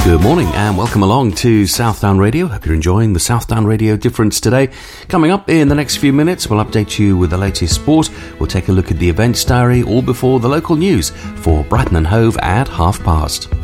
Good morning and welcome along to Southdown Radio. Hope you're enjoying the Southdown Radio difference today. Coming up in the next few minutes, we'll update you with the latest sport. We'll take a look at the events diary all before the local news for Brighton and Hove at past.